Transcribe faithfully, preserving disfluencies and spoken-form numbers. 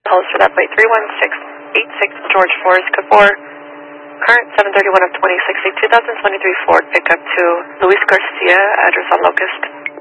Post for that plate three one six eight six George Forest, code four. Current seven thirty-one of twenty sixty, two thousand twenty-three Ford pickup to Luis Garcia, address on Locust.